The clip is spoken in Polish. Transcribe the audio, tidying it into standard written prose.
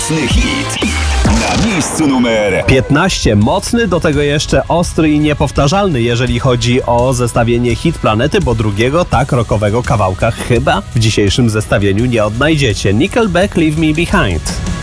mocny hit. Na miejscu numer 15. Mocny, do tego jeszcze ostry i niepowtarzalny, jeżeli chodzi o zestawienie Hit Planety, bo drugiego tak rockowego kawałka chyba w dzisiejszym zestawieniu nie odnajdziecie. Nickelback, Leave Me Behind.